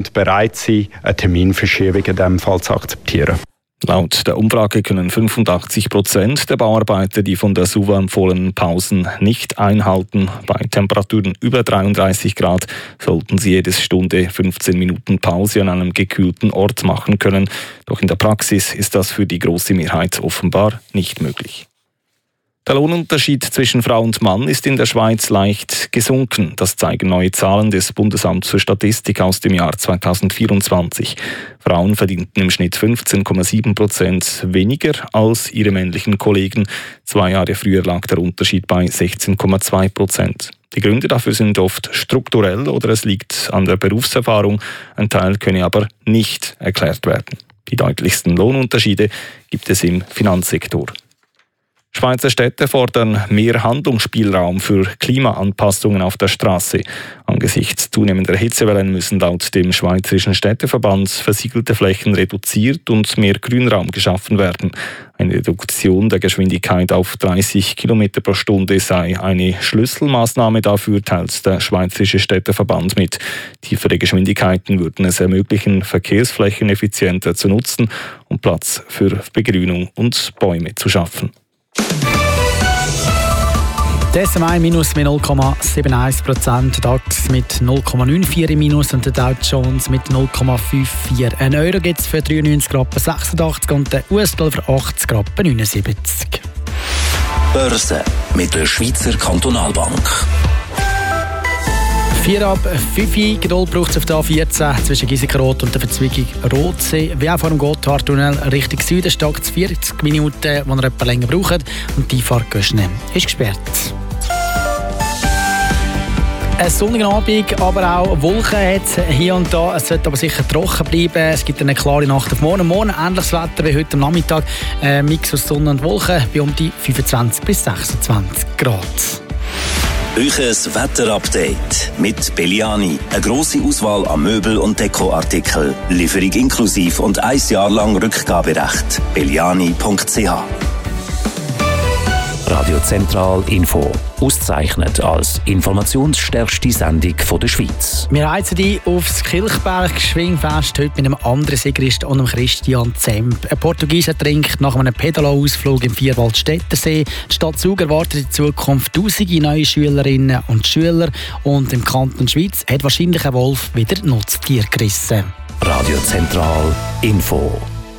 und bereit sind, eine Terminverschiebung in diesem Fall zu akzeptieren. Laut der Umfrage können 85% der Bauarbeiter die von der SUVA empfohlenen Pausen nicht einhalten. Bei Temperaturen über 33 Grad sollten sie jede Stunde 15 Minuten Pause an einem gekühlten Ort machen können. Doch in der Praxis ist das für die große Mehrheit offenbar nicht möglich. Der Lohnunterschied zwischen Frau und Mann ist in der Schweiz leicht gesunken. Das zeigen neue Zahlen des Bundesamts für Statistik aus dem Jahr 2024. Frauen verdienten im Schnitt 15,7% weniger als ihre männlichen Kollegen. 2 Jahre früher lag der Unterschied bei 16,2%. Die Gründe dafür sind oft strukturell oder es liegt an der Berufserfahrung. Ein Teil könne aber nicht erklärt werden. Die deutlichsten Lohnunterschiede gibt es im Finanzsektor. Schweizer Städte fordern mehr Handlungsspielraum für Klimaanpassungen auf der Straße. Angesichts zunehmender Hitzewellen müssen laut dem Schweizerischen Städteverband versiegelte Flächen reduziert und mehr Grünraum geschaffen werden. Eine Reduktion der Geschwindigkeit auf 30 km pro Stunde sei eine Schlüsselmaßnahme dafür, teilt der Schweizerische Städteverband mit. Tiefere Geschwindigkeiten würden es ermöglichen, Verkehrsflächen effizienter zu nutzen und Platz für Begrünung und Bäume zu schaffen. Der SMI minus mit 0,71%, der DAX mit 0,94 minus und der Dow Jones mit 0,54. Ein Euro gibt es für 93,86 und der US-Dollar für 80,79. Börse mit der Schweizer Kantonalbank. 4 ab 5 Geduld braucht es auf der A14 zwischen Giesikenrot und der Verzweigung Rotsee. Wie auch vor dem Gotthardtunnel Richtung Süden stockt es 40 Minuten, die ihr etwas länger braucht. Und die Einfahrt Göschne ist gesperrt. Ein sonniger Abend, aber auch Wolken hat es hier und da. Es sollte aber sicher trocken bleiben. Es gibt eine klare Nacht auf morgen. Morgen ähnliches Wetter wie heute am Nachmittag. Mix aus Sonne und Wolken bei um die 25 bis 26 Grad. Euches Wetterupdate mit Belliani. Eine grosse Auswahl an Möbel- und Dekoartikeln. Lieferung inklusiv und 1 Jahr lang Rückgaberecht. Belliani.ch. Radio Zentral Info. Auszeichnet als informationsstärkste Sendung der Schweiz. Wir heizen dich aufs Kilchberg Schwingfest heute mit einem anderen Sigrist und einem Christian Zemp. Ein Portugieser trinkt nach einem Pedalo-Ausflug im Vierwaldstättersee. Die Stadt Zug erwartet in Zukunft tausende neue Schülerinnen und Schüler. Und im Kanton Schweiz hat wahrscheinlich ein Wolf wieder Nutztier gerissen. Radio Zentral Info.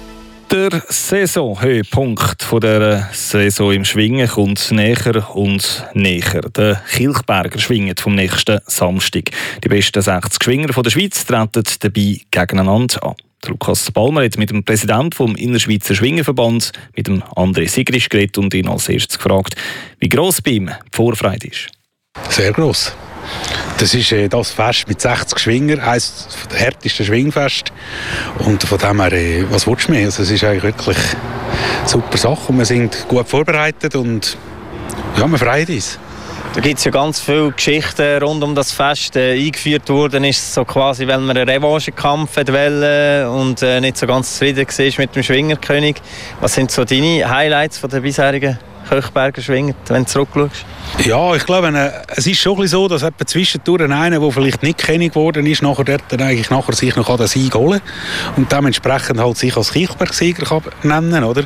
Der Saisonhöhepunkt der Saison im Schwingen kommt näher und näher. Der Kilchberger schwingt vom nächsten Samstag. Die besten 60 Schwinger der Schweiz treten dabei gegeneinander an. Lukas Palmer hat mit dem Präsidenten des Innerschweizer Schwingerverband, mit dem André Sigrist, geredet und ihn als erstes gefragt, wie gross bei ihm die Vorfreude ist. Sehr gross. Das ist das Fest mit 60 Schwingern, eines der härtesten Schwingfest. Und von dem her, was willst du mehr? Also, es ist eigentlich wirklich eine super Sache und wir sind gut vorbereitet und ja, wir freuen uns. Da gibt es ja ganz viele Geschichten rund um das Fest. Eingeführt worden ist so quasi, weil man einen Revanchekampf wollte und nicht so ganz zufrieden war mit dem Schwingerkönig. Was sind so deine Highlights von der bisherigen Kilchberger Schwinger, wenn du zurückschaust? Ja, ich glaube, es ist schon so, dass etwa zwischendurch einer, der vielleicht nicht König geworden ist, nachher sich noch den Sieg holen kann und dementsprechend halt sich als Kilchberg-Sieger nennen, oder?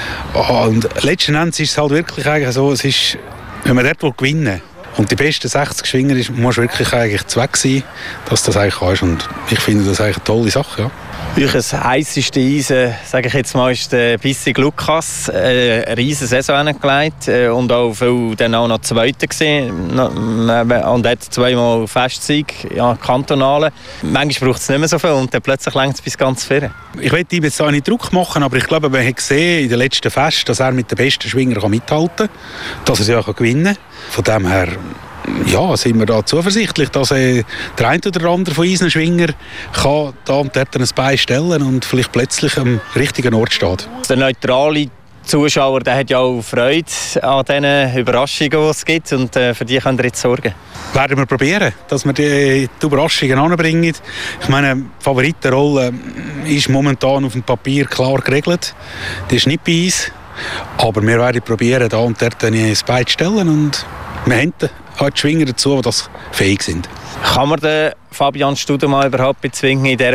Und letzten Endes ist es halt wirklich eigentlich so, es ist, wenn man dort gewinnen will und die besten 60 Schwinger muss wirklich eigentlich Zweck sein, dass das eigentlich kannst. Und ich finde das eigentlich eine tolle Sache, ja. Das heisseste Eisen, sage ich jetzt mal, ist der Bissig Lukas. Eine riesige Saison hingelegt und auch viel dann auch noch Zweiter gesehen. Und hat 2-mal Festsieg, ja, kantonale. Manchmal braucht es nicht mehr so viel und dann plötzlich längt es bis ganz vorne. Ich will ihm jetzt auch nicht Druck machen, aber ich glaube, man hat gesehen in den letzten Fest, dass er mit den besten Schwingern mithalten kann, dass er sie auch gewinnen kann. Von dem her ja, sind wir da zuversichtlich, dass der eine oder andere von unseren Schwinger kann da und dort ein Bein stellen und vielleicht plötzlich am richtigen Ort steht. Der neutrale Zuschauer, der hat ja auch Freude an diesen Überraschungen, die es gibt, und für die können wir jetzt sorgen. Werden wir probieren, dass wir die Überraschungen anbringen. Ich meine, die Favoritenrolle ist momentan auf dem Papier klar geregelt. Die ist nicht bei uns, aber wir werden probieren, da und dort ein Bein zu stellen und wir haben auch die Schwinger dazu, die das fähig sind. Kann man den Fabian Studemann überhaupt bezwingen in dieser